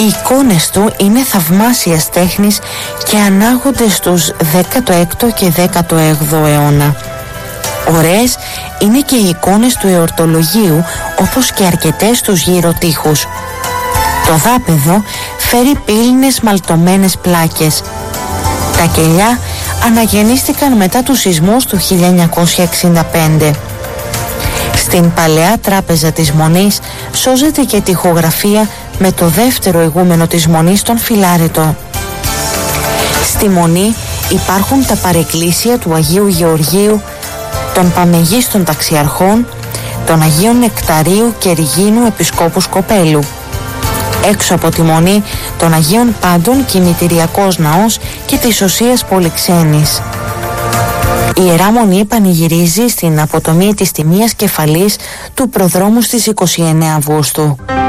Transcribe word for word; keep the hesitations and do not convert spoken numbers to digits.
Οι εικόνες του είναι θαυμάσιας τέχνης και ανάγονται στους δέκατο έκτο και δέκατο έβδομο αιώνα. Ωραίες είναι και οι εικόνες του εορτολογίου, όπως και αρκετές τους γύρω τοίχους. Το δάπεδο φέρει πύληνες μαλτωμένες πλάκες. Τα κελιά αναγεννήστηκαν μετά τους σεισμούς του χίλια εννιακόσια εξήντα πέντε. Στην παλαιά τράπεζα της Μονής σώζεται και τοιχογραφία με το δεύτερο ηγούμενο της Μονής, τον Φιλάρετο. Στη Μονή υπάρχουν τα παρεκκλήσια του Αγίου Γεωργίου, των Παμεγίστων Ταξιαρχών, των Αγίων Νεκταρίου και Ριγίνου Επισκόπου Σκοπέλου. Έξω από τη Μονή των Αγίων Πάντων Κημητηριακός Ναός και της Οσίας Πολυξένης. Η Ιερά Μονή πανηγυρίζει στην αποτομή της τιμίας κεφαλής του προδρόμου στις είκοσι εννέα Αυγούστου.